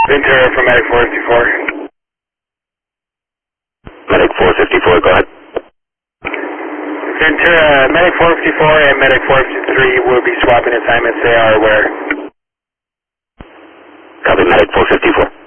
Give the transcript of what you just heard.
Ventura from Medic 454. Medic 454, go ahead. Ventura, Medic 454 and Medic 453 will be swapping assignments. They are aware. Copy, Medic 454.